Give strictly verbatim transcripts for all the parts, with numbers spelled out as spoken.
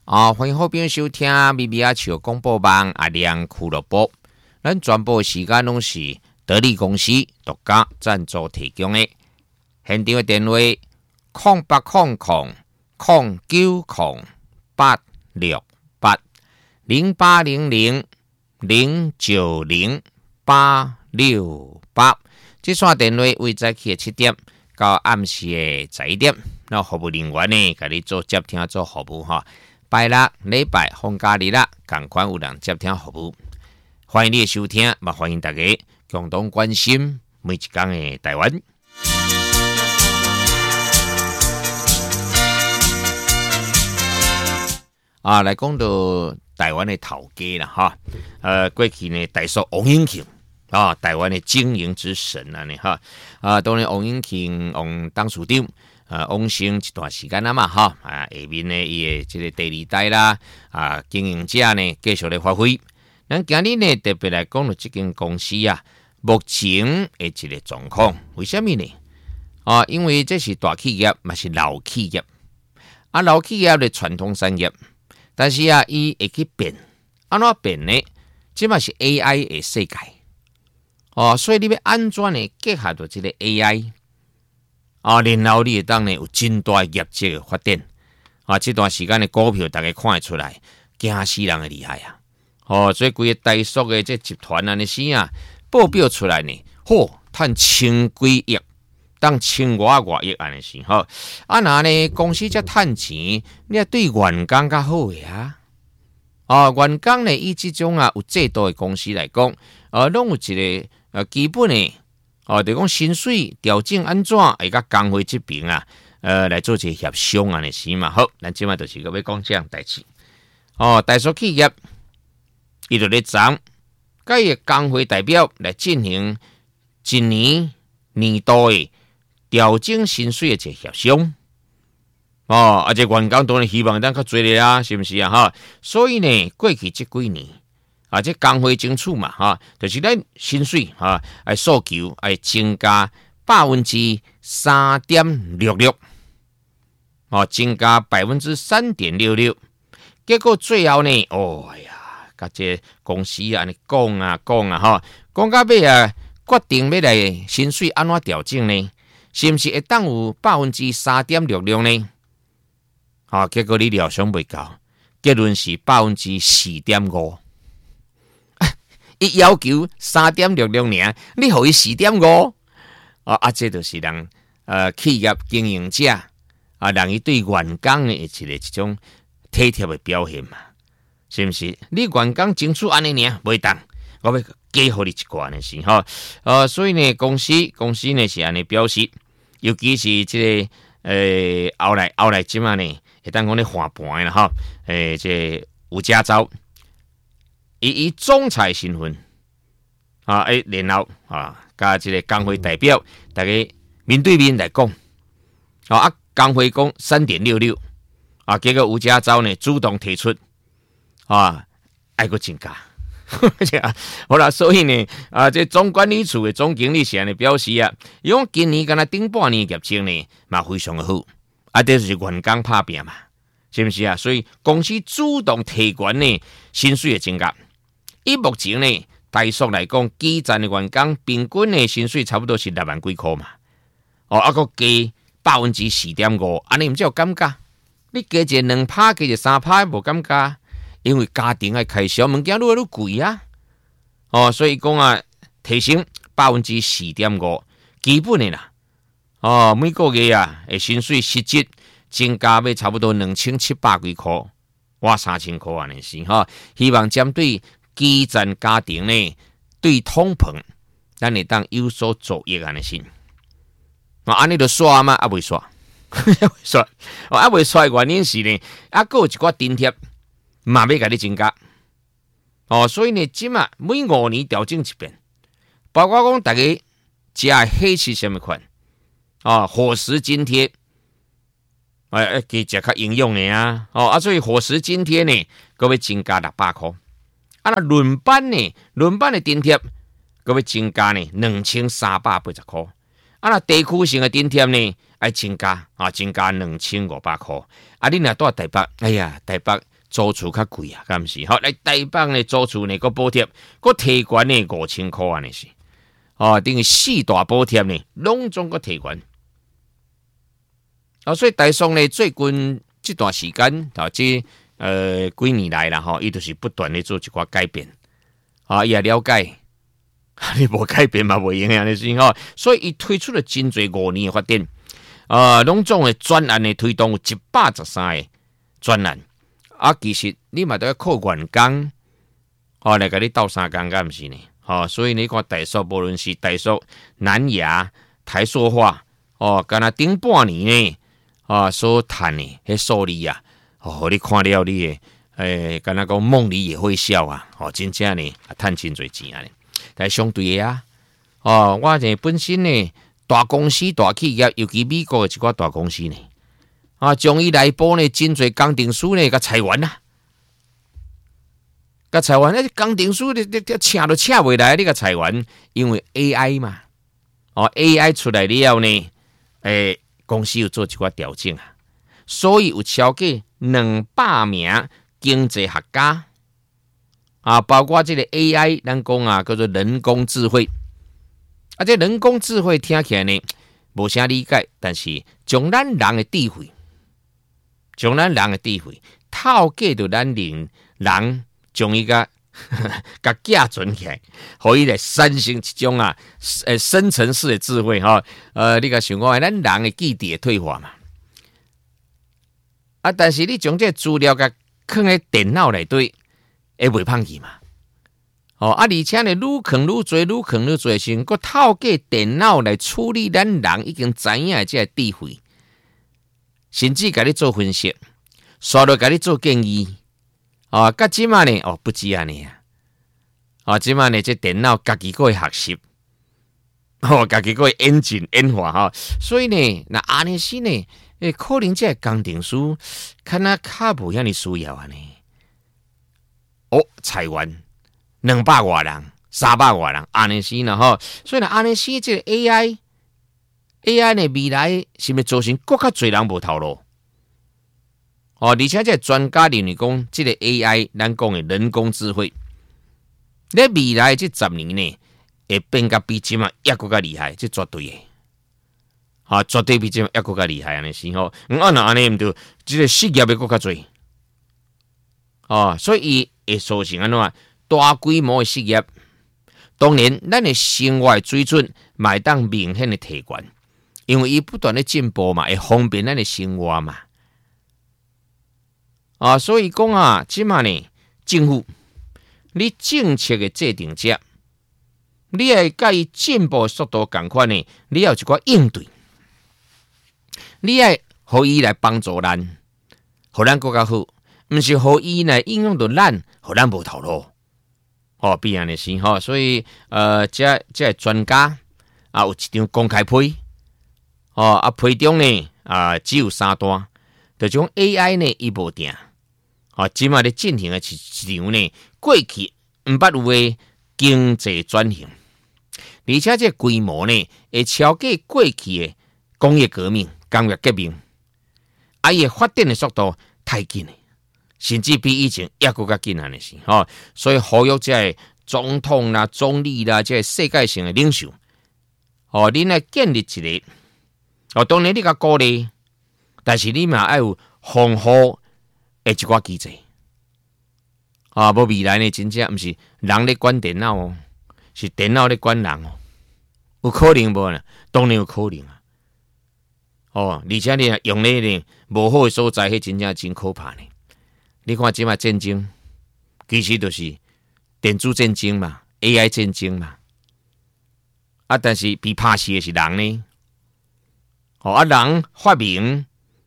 啊，欢迎好朋友收听咪咪阿笑广播网阿亮俱乐部。咱全部时间拢是得力公司独家赞助提供的。现场的电话：空八空空空九空八六八零八零零零九零八六八。这线电话为早起的七点到暗时的十一点，那服务人员呢，给你做接听做服务哈。拜六、礼拜、放假日啦，同款有人接听服务。欢迎你的收听，也欢迎大家共同关心每一天的台湾。啊，来讲到台湾的头家啦哈，呃，过去呢，大叔王永庆啊，台湾的经营之神啊，呢哈啊，当然王永庆王董事长。呃，往生一段时间啦嘛，哈啊，下面呢，伊的这个第二代啦，啊，经营者呢，继续来发挥。咱今日呢，特别来讲到这间公司啊，目前的一个状况，为什么呢？啊，因为这是大企业，嘛是老企业，啊，老企业的传统产业，但是啊，伊会去变，安怎变呢？这嘛是 A I 的世界，哦，所以你要安怎呢？结合到这个 A I。啊，然后你会当呢有真大业绩的发展啊！这段时间的股票大家看得出来，惊死人的厉害啊！哦，所以规个大叔的这集团啊，那些啊报表出来呢，嚯、哦，赚千几亿，当千外外亿安尼是吼。啊，那呢公司才赚钱，你要对员工较好呀。啊，员工呢以这种啊有制度的公司来讲，呃，拢有一个呃基本的。哦，就讲薪水调整安怎，会甲工会这边啊，呃，来做一个协商安尼是嘛？好，咱即摆就是个要讲这样代志。哦，大数企业伊就咧讲，甲伊工会代表来进行一年年度的调整薪水的一个协商。哦，而且员工当然希望咱较侪咧啊，是毋是啊？哈，所以呢，过去这几年。啊，这工会争取嘛，哈，就是咱薪水哈，来诉求来增加百分之三点六六，哦，增加百分之三点六六。结果最后呢，哦哎呀，甲这公司啊，你讲啊讲啊，哈，讲到尾啊，决定要来薪水安怎调整呢？是不是会当有百分之三点六六呢？啊，结果你料想袂到，结论是百分之四点五。伊要求三点六六年，你互伊四点五，啊啊，这就是人呃企业经营者啊，人伊对员工的一个一种体贴的表现嘛，是不是？你员工争取安尼呢，袂当，我要加互你一寡呢是哈，呃，所以呢，公司公司呢是安尼表示，尤其是这个呃后来后来即嘛呢，会当讲咧换盘啦哈，诶，这有驾照。以以总裁身份啊，诶，然后啊，加这个工会代表，大家面对面来讲，啊，工会讲三点六六，啊，结果吴家昭呢主动提出，啊，爱个增加，好啦，所以呢，啊，这总管理处的总经理是安尼表示啊，伊讲今年敢若顶半年业绩呢，嘛非常的好，啊，这就是员工拍拼嘛，是不是啊？所以公司主动提悬呢薪水的增加。以目前呢，大数来讲，基层的员工平均的薪水差不多是六万几块嘛。哦，啊个加百分之四点五，安尼唔只有感觉？你加一两趴，加一三趴，无感觉？因为家庭的开销物件愈来愈贵啊。哦，所以讲啊，提升百分之四点五，基本的啦。哦，每个月啊，诶，薪水实质增加要差不多两千七百几块，哇，三千块安尼是哈。希望针对基层家庭呢，对通膨，咱会当有所作益安尼先。啊，安尼就刷嘛，啊未刷，刷，啊未刷的原因是呢，啊，还有一寡津贴，嘛要甲你增加。哦，所以呢，即嘛每五年调整一遍，包括讲大家食的伙食什么款，啊，伙食津贴，哎哎，加食较营养的啊，哦啊，所以伙食津贴呢，各位增加六百块。啊，那轮班呢？轮班的津贴，各位增加呢两千三百八十块。啊，那地区性的津贴呢，爱增加啊，增加两千五百块。啊，你若住台北，哎呀，台北租厝较贵啊，敢毋是？好，来台北呢租厝呢个补贴，个提悬呢五千块安尼是，哦，等于四大补贴呢，拢总个提悬。哦，所以台塑呢最近这段时间，啊，这呃几年来啦，吼，伊就是不断的做一寡改变，啊，伊也了解。你无改变嘛，无影响的事吼，所以伊推出了真侪五年的发展，呃，拢总的专案的推动有一百十三个专案，啊，其实你嘛都要靠员工，哦，来甲你斗三工，敢毋是呢？哦，所以你看台塑，无论是台塑、南亚、台塑化，哦，敢若顶半年呢，啊，所赚的迄数字啊，哦，你看了你的，诶，敢若讲梦里也会笑啊，哦，真正呢，啊，赚真侪钱啊呢。但相对的啊，哦，我这本身呢，大公司、大企业，尤其美国的一寡大公司呢，啊，将伊内部呢，真侪工程师呢，甲裁员啊，甲裁员，那工程师你你请都请袂来，你甲裁员，因为 A I 嘛，哦 ，A I 出来了呢，诶，公司有做一寡调整啊，所以有超过两百名经济学家。啊，包括这个 A I， 咱讲啊，叫做人工智慧。啊，这人工智慧听起来呢，无啥理解，但是将咱人的智慧，将咱人的智慧透过到咱人人，将伊个甲寄存起来，可以来产生一种啊，呃，深层式的智慧哈。呃，你甲想讲，咱人的记忆会退化嘛？啊，但是你将这资料甲放喺电脑内底。会袂歹去嘛？哦啊，而且呢，愈放愈多，愈放愈多时，佮透过电脑来处理咱人已经知影的这个智慧，甚至甲你做分析，刷落甲你做建议。哦，甲即马呢，哦不止安尼啊！哦，即马呢，这电脑家己个会学习，哦，家己个会演进演化哈。所以呢，那安尼是呢，诶，可能这工程师看那较无遐尼需要安尼。哦，裁员两百外人、三百外人，安尼是呢吼，所以呢，安尼是这个 A I，A I 呢未来是咪造成更较侪人无头路？哦，而且这专家认为讲，这个 A I 咱讲的人工智慧，在未来这十年呢，会变甲比即嘛抑更加厉害，这绝对的。啊，绝对比即嘛抑更加厉害安尼是吼，嗯，啊那安尼毋对，这个失业会更加侪。哦，所以会造成安怎大规模的失业。当然，咱的生活水准嘛当明显的提悬，因为伊不断的进步嘛，会方便咱的生活嘛。啊，所以讲啊，即嘛呢，政府你政策的制定者，你要甲伊进步速度共款呢，你要有一寡应对，你要互伊来帮助咱，互咱更加好。毋是互伊呢应用到咱，互咱无头路，哦，必然的是吼，所以呃，这这专家啊有一张公开批，哦啊批中呢啊只有三段，就种 A I 呢伊无定，哦，即马咧进行的是一场呢过去毋捌有诶经济转型，而且这规模呢会超过过去的工业革命、工业革命，啊伊发展的速度太紧了。甚至比以前抑更加紧安尼是吼，所以呼吁这个总统啦、总理啦，这个世界性的领袖，哦，你来建立一个，哦，当然你甲鼓励，但是你嘛要有丰富的一寡机制，啊，无未来呢，真正毋是人咧管电脑哦，是电脑咧管人哦，有可能无呢？当然有可能啊，哦，而且你用咧呢无好的所在，迄真正真可怕呢。你看即马战争，其实就是电子战争嘛 ，A I 战争嘛。啊，但是被拍死的是人呢。哦，啊，人发明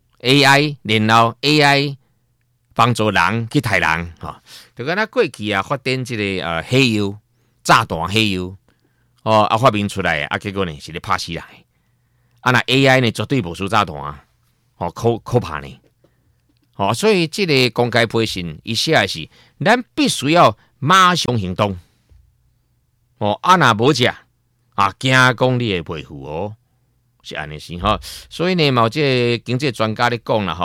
A I， 然后 A I 帮助人去杀人，吼、哦。就敢若过去啊，发展即、這個呃火药、炸弹火药，哦，啊发明出来，啊结果呢是咧拍死人。啊，那 A I 呢绝对无输炸弹啊，哦，可可怕呢。哦，所以这个公开批信，伊写的是，咱必须要马上行动。哦，啊若无食，啊惊讲你会赔付哦，是安尼是吼。所以呢，某这经济专家咧讲啦吼，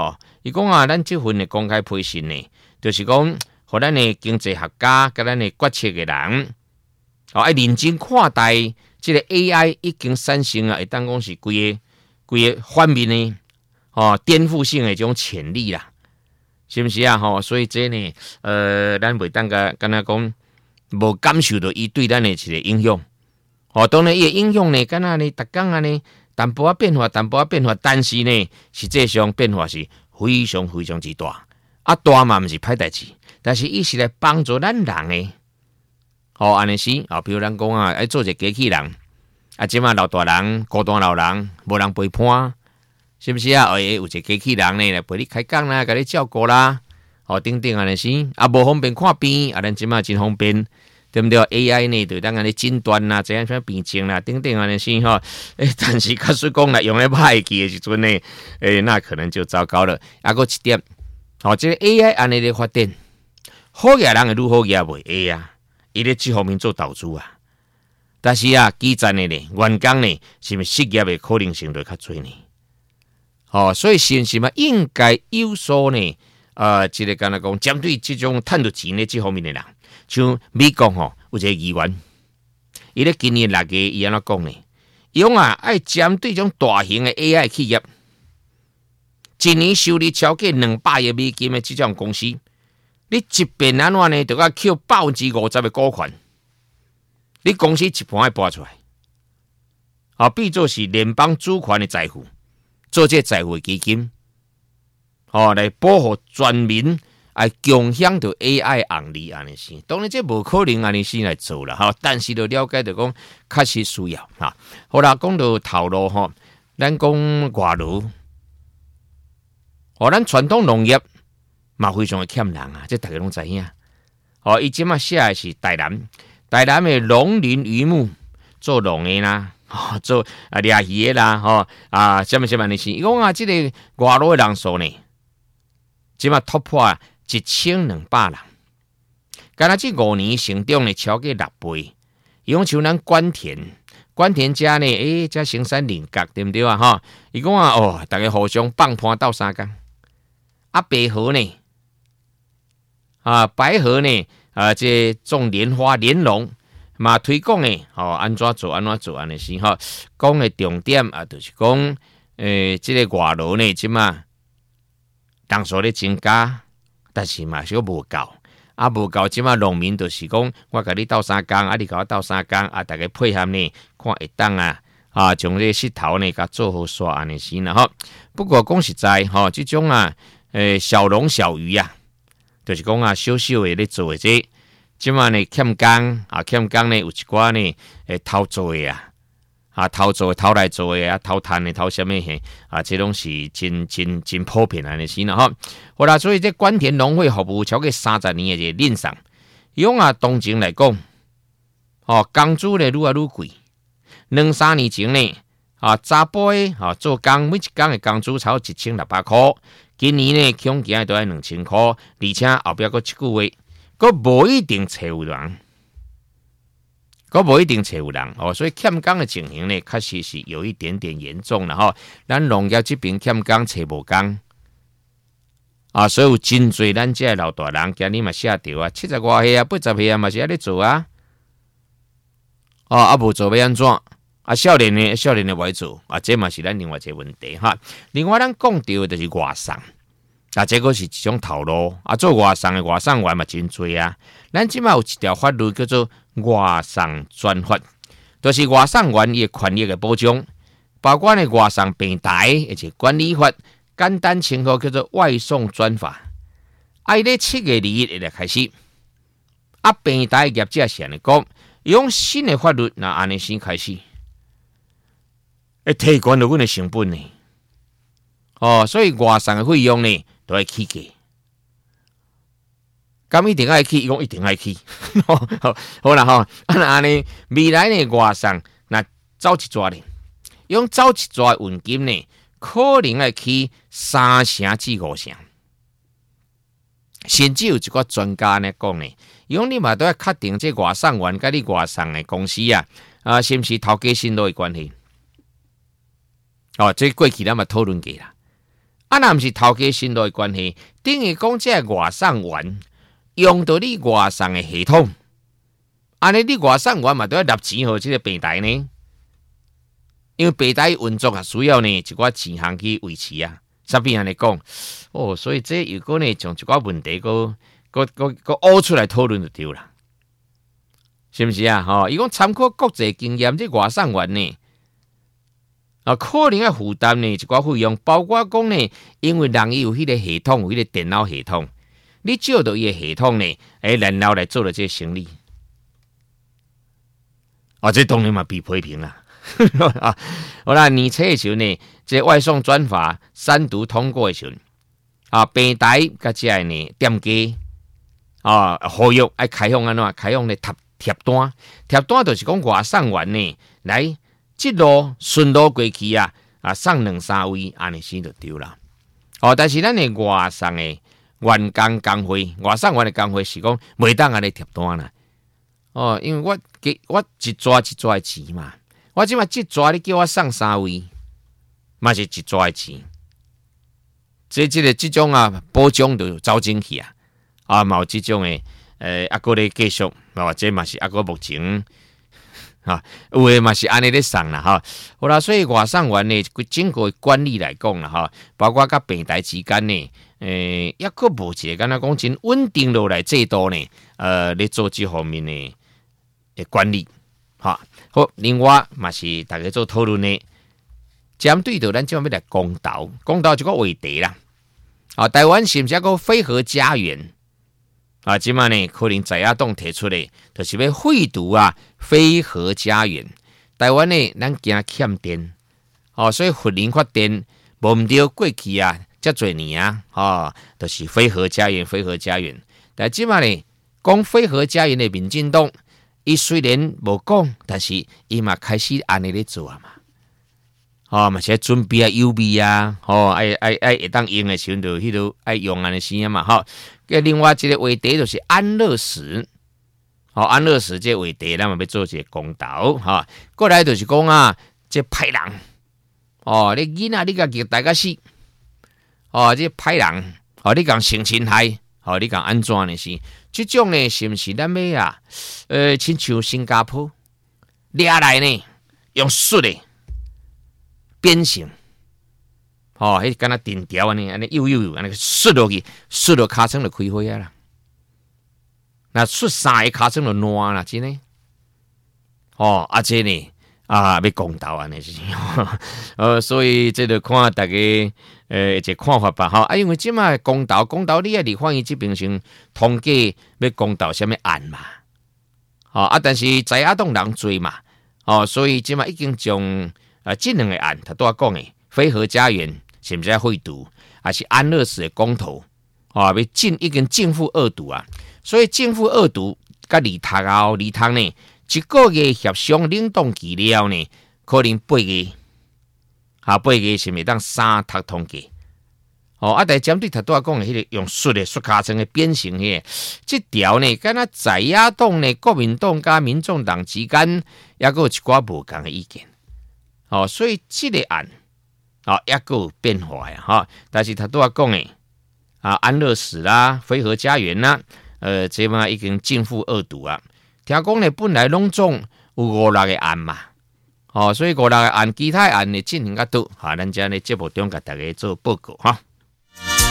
伊讲啊，咱这份的公开培训呢，就是讲，互咱的经济学家、甲咱的决策的人，哦，爱认真看待这个 A I 已经产生啊，会当讲是规个规个方面呢，哦，颠覆性的这种潜力啦，是不是啊？吼、哦，所以这呢，呃，咱袂当个敢若讲无感受到伊对咱的一个影响。哦，当然伊的影响呢，敢若呢，逐工啊呢，淡薄仔变化，淡薄仔变化，但是呢，实际上变化是非常非常之大。啊，大嘛毋是歹代志，但是伊是来帮助咱人的。哦，安尼是啊，比如咱讲啊，爱做一个机器人，啊，即马老大人、孤单老人，无人陪伴，是不是啊？诶，有一个机器人呢来陪你开讲啦，甲你照顾啦，哦，等等安尼是，啊，无方便看病，啊，咱即马真方便。对不对 ？A I 呢，对当然的诊断啦，怎样怎样病症啦，等等啊那些哈，诶，但是假使讲啦，用来歹去的时阵呢，诶，那可能就糟糕了。啊，个一点，哦，这个 A I 安尼的发展，好嘢人会愈好嘢袂会啊，伊咧这方面做投资啊。但是啊，基站的呢，员工呢，是咪失业的可能性就较多呢？哦，所以是是嘛，应该有所呢，呃，即个敢若讲针对这种赚到钱的这方面的人。像美国吼有一个议员，伊咧今年六月伊安怎讲呢？伊讲啊，爱针对种大型的 A I 企业，一年收入超过两百亿美金的这种公司，你一边安怎呢？就要扣百分之五十的股权，你公司一盘爱拨出来，啊，变做是联邦主权的财富，做这财富基金，哦，来保护全民。爱共享到 A I 红利安尼是，当然这无可能安尼先来做啦哈，但是就了解到讲，确实需要哈。好啦，讲到头路哈，咱讲外路，哦，咱传统农业嘛非常的欠人啊，这大家拢知影。哦，伊即马写的是台南，台南的农林渔牧做农的啦，哦、做啊掠鱼的啦，吼、哦、啊什么什么的是，伊讲啊，这个外路的人数呢，即马突破。一千两百人，敢若这五年成长呢超过六倍。伊讲像咱关田，关田家呢，诶、欸，这成山林角对不对啊？哈，伊讲啊，哦，大家互相放盘斗相共。啊，白河呢，啊，白河呢，啊，这种莲花莲蓉嘛推广呢，哦，安怎做安怎做安尼是哈。讲的重点啊，就是讲，诶、欸，这个外劳呢，即嘛人数咧增加。但是嘛，是无够，啊无够，即马农民就是讲，我甲你斗相共，啊你甲我斗相共，啊大家配合呢，看会当啊，啊将这石头呢，甲做好刷安尼先啦吼。不过讲实在吼，即种啊，诶小农小渔啊，就是讲啊，小小的咧做的这，即马呢欠工啊欠工呢，有一寡呢，诶偷做的啊。啊，偷做偷来做的啊，偷赚的偷什么嘿啊，这拢是真真真普遍安尼是啦吼。好啦，所以这关田农会服务超过三十年的这个认上，用啊当前来讲，哦，工资呢愈来愈贵。两三年前呢，啊查甫的啊做工每一工的工资超一千六百块，今年呢恐惊都要两千块，而且后壁佫一句话，佫无一定找有人。嗰无一定找有人哦，所以欠工的情形呢，确实是有一点点严重了哈。咱农业这边欠工找无工啊，所以有真侪咱这老大人今日嘛写着啊，七十外岁啊，八十岁啊，嘛是安尼做啊。哦，啊无做要安怎？啊，少年呢，少年呢不爱做啊，这嘛是咱另外一个问题哈。另外咱讲到的就是外送，啊，这个是一种头路啊，做外送的外送员嘛真多啊。咱即马有一条法律叫做外送专法，就是外送员伊权益的保障，包括呢外送平台而且管理法，简单称呼叫做外送专法。啊，伊咧七月二日来开始，啊，平台业者是安尼讲，用新的法律那安尼先开始，会提高到阮的成本呢。哦，所以外送的费用呢都要起价。咁一定爱去，伊讲一定爱去，好啦吼，安尼未来呢外送那走一抓呢，用走一抓运金呢，可能爱去三成至五成，甚至有一个专家呢讲呢，伊讲你嘛都要确定这外送员甲你外送的公司啊，啊是毋是头家信托的关系？哦，这过去咱嘛讨论过啦。 啊，那毋是头家信路的关系，等于讲这外送员用到你外送的系统，安尼你外送员嘛都要纳钱互这个平台呢，因为平台运作啊需要呢一寡钱项去维持啊。啥物安尼讲？哦，所以这如果呢从一寡问题个个个个挖出来讨论就对啦，是不是啊？吼、哦，伊讲参考国际经验，这外送员呢，啊，可能要负担呢一寡费用，包括讲呢，因为人伊有迄个系统，有迄个电脑系统，你借到伊个系统呢，诶，然后来做了这生意，啊，这当然嘛被批评啦。啊，好啦，年初的时候呢，这外送专法三读通过的时候，啊，平台甲这个呢店家啊，合约爱开放安怎？开放咧贴贴单，贴单就是讲外送员呢来这路顺路过去啊，啊送两三位，安尼先就对啦。哦，但是咱的外送的员工工会，外送员的工会是讲袂当安尼贴单啦。哦，因为我给我一抓一抓的钱嘛。我即马一抓你叫我送三位，嘛是一抓的钱。这这个这种啊保障就走进去啊，啊嘛有这种诶，诶啊个咧继续，或者嘛是啊个目前啊有诶嘛是安尼咧送啦哈。好啦，所以外送员呢，整个管理来讲啦哈，包括甲平台之间呢，诶抑个无一个敢若讲真稳定落来制度呢，呃，咧做这方面呢诶管理。好，好，另外嘛是大家做讨论呢，针对到咱即要来公道，公道这个话题啦。啊，台湾是毋是一个非核家园？啊，即嘛呢可能在野党提出的，就是要废除啊非核家园。台湾呢，咱惊欠电，哦，所以核能发电无毋对过去啊，遮侪年啊，哦，就是非核家园，非核家园。但即嘛呢，讲非核家园的民进党。伊虽然无讲，但是伊嘛开始安尼咧做啊嘛，哦嘛是准备啊优备啊，哦爱爱爱会当用的时阵就迄度爱用安尼先啊嘛，吼、哦。个另外一个话题就是安乐死，哦安乐死这话题，咱嘛要做一个公道，哈、哦。过来就是讲啊，这歹人，哦你囡仔你甲虐待甲死，哦这歹人，哦你共性侵害。好、哦，你讲安怎呢？是这种呢？是不是咱们啊？呃，亲像新加坡掠来呢，用摔的鞭刑，哦，迄敢若电条安尼，安尼悠悠悠安尼摔落去，摔落尻川就开花啊啦。那摔三个尻川就烂啦，真的。哦，啊这呢啊要公道安尼是，呃，所以这就看大家。呃，一个看法吧，哈啊，因为即卖公道，公道你啊，立法院这边先通过要公道什么案嘛，哦啊，但是在野党人多嘛，哦，所以即卖已经将啊这两个案，他都要讲诶，非核家园是不是要废除，还是安乐死的公投，哦，要进已经进付二读啊，所以进付二读甲离读啊，离读呢，一个月协商冷冻期了呢，可能八月。下八月是咪当三读通过？哦，啊，但针对他都要讲的迄个用摔的摔卡层的变形迄个，这条呢，敢若在野党呢，国民党加民众党之间，也有一寡无共的意见。哦，所以这个案啊，也有变化呀，哈。但是他都要讲的啊，安乐死啦，非核家园啦，呃，这嘛已经进付二读啊。听讲呢，本来拢总有五六个案嘛。哦，所以五六个案，其他案呢进行较多，哈，咱遮呢节目中甲大家做报告哈。